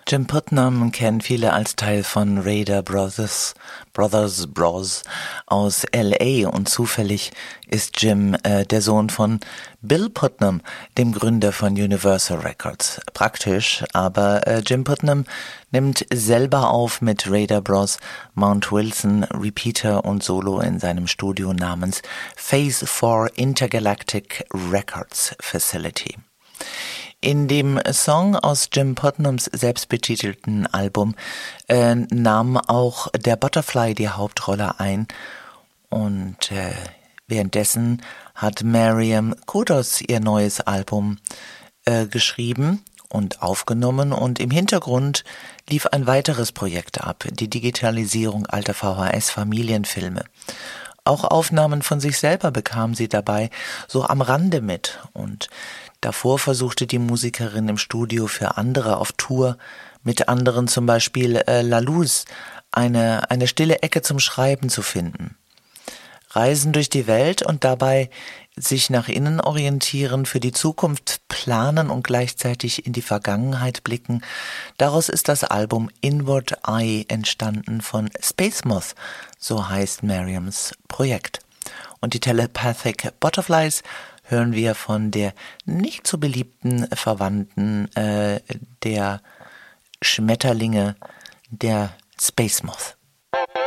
Jim Putnam kennen viele als Teil von Rader Brothers aus L.A. und zufällig ist Jim der Sohn von Bill Putnam, dem Gründer von Universal Records. Praktisch, aber Jim Putnam nimmt selber auf mit Rader Bros, Mount Wilson, Repeater und Solo in seinem Studio namens Phase 4 Intergalactic Records Facility. In dem Song aus Jim Putnams selbstbetitelten Album nahm auch der Butterfly die Hauptrolle ein und währenddessen hat Mariam Kudos ihr neues Album geschrieben und aufgenommen und im Hintergrund lief ein weiteres Projekt ab, die Digitalisierung alter VHS-Familienfilme. Auch Aufnahmen von sich selber bekam sie dabei so am Rande mit und davor versuchte die Musikerin im Studio für andere auf Tour, mit anderen zum Beispiel La Luz, eine stille Ecke zum Schreiben zu finden. Reisen durch die Welt und dabei sich nach innen orientieren, für die Zukunft planen und gleichzeitig in die Vergangenheit blicken. Daraus ist das Album Inward Eye entstanden von Space Moth, so heißt Mariams Projekt. Und die Telepathic Butterflies hören wir von der nicht so beliebten Verwandten der Schmetterlinge, der Space Moth.